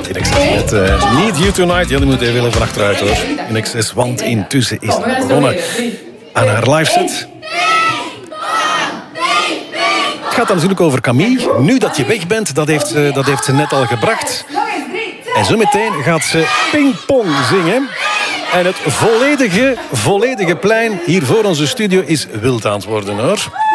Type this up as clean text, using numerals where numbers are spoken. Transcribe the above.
In Excess met Need You Tonight. Ja, die moet even van achteruit hoor. In Excess, want intussen is het begonnen aan haar live set. Het gaat dan natuurlijk over Camille. Nu dat je weg bent, dat heeft ze net al gebracht. En zo meteen gaat ze pingpong zingen. En het volledige plein hier voor onze studio is wild aan het worden hoor.